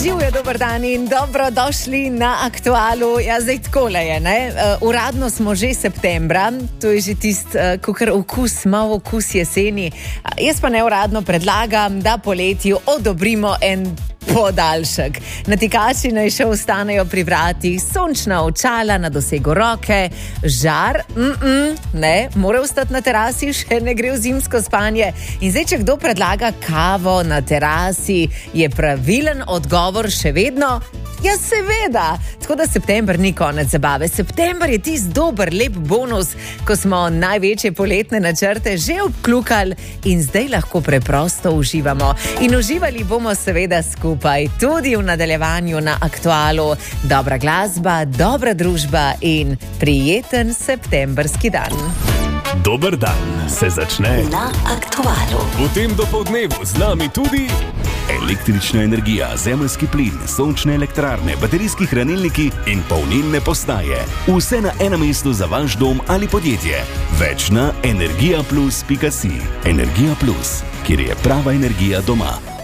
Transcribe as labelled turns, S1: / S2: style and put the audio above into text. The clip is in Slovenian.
S1: Živijo, dober dan in dobrodošli na Aktualu. Ja, zdaj takole je, ne? Uradno smo že septembra, to je že tisti, kakor okus, malo okus jeseni. Jaz pa neuradno predlagam, da poletju odobrimo en podaljšek. Natikači naj še ostanejo pri vratih, sončna očala na dosegu roke, žar, ne, mora ostati na terasi, še ne gre v zimsko spanje. In zdaj, če kdo predlaga kavo na terasi, je pravilen odgovor še vedno: ja, seveda. Tako da september ni konec zabave. September je tisti dober, lep bonus, ko smo največje poletne načrte že obklukali in zdaj lahko preprosto uživamo. In uživali bomo seveda skupaj, tudi v nadaljevanju na Aktualu. Dobra glasba, dobra družba in prijeten septembrski dan.
S2: Dober dan se začne
S3: na Aktualu.
S2: V tem dopoldnevu z nami tudi električna energija, zemeljski plin, sončne elektrarne, baterijski hranilniki in polnilne postaje. Vse na enem mestu za vaš dom ali podjetje. Več na energijaplus.si. Energija Plus, kjer je prava energija doma.